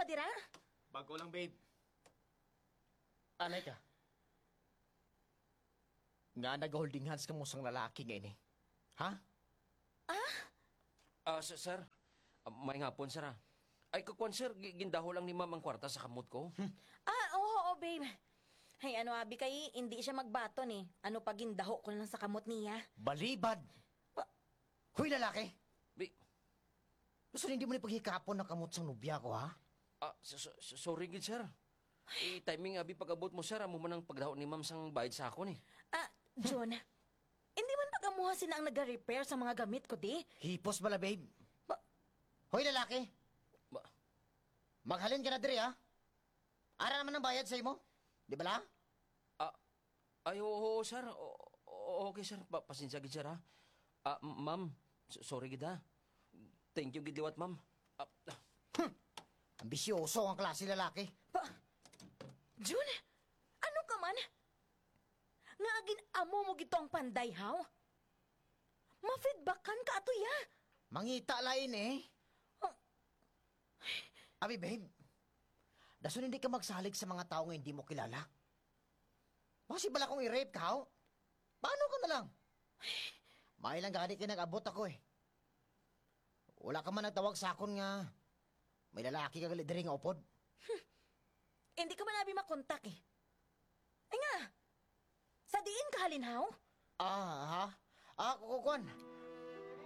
pa dira? Bago lang, babe. Anay ka? Nga nag-holding hands ka mo sang lalaki ngayon eh. Ha? Sir, may ngapon, sir, ah. Ay, kakuan, sir, gindaho lang ni ma'am ang kwarta sa kamot ko. Oo, babe. Hay, ano, abi kay, hindi siya magbaton eh. Ano pa gindaho ko lang sa kamot niya. Balibad! Hoy lalaki! Bi, Gusto hindi mo ni paghikapon na kamot sang nubya ko ha? sorry, gid, sir. Timing, abi, pag-abot mo, sir, amo man ang pagdaho ni ma'am sang bayad sa ako, ni. John, hindi man pag-amuha sila ang nag-repair sa mga gamit ko, di? Hipos bala babe. Ba- Hoy lalaki! Ba, Maghalin ka na diri ha? Ara naman ang bayad sa imo? Di ba la? ay, oo, sir. Okay, sir. Pasensya, gid, sir, ha? Ma'am, sorry, gid, ha? Thank you, gid, liwat, ma'am. Ambisyoso ang klase lalaki. Jun, ano ka man? Nga agin amo mo gito ang panday, haw? Ma-feedbackan ka ato ya. Mangita lain eh. Oh. Abi babe, dason hindi ka magsalig sa mga tao nga hindi mo kilala. Possible akong i-rape ka, haw? Paano ka na lang? May lang gani ka nag-abot ako eh. Wala ka man nagtawag sa akon nga may lalaki ka gali diri nga upod. Hindi ka man nabi makontak eh. Ay nga, sa diin ka halin, haw? Ha? Kukuan.